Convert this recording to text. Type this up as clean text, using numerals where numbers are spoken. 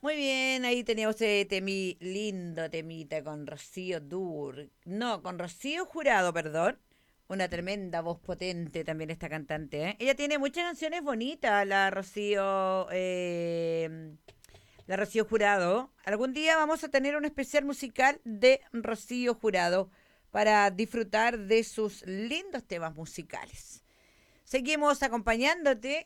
Muy bien, ahí tenía usted lindo temita con Rocío Dur. No, con Rocío Jurado, perdón. Una tremenda voz potente también esta cantante, ¿eh? Ella tiene muchas canciones bonitas, la Rocío Jurado. Algún día vamos a tener un especial musical de Rocío Jurado para disfrutar de sus lindos temas musicales. Seguimos acompañándote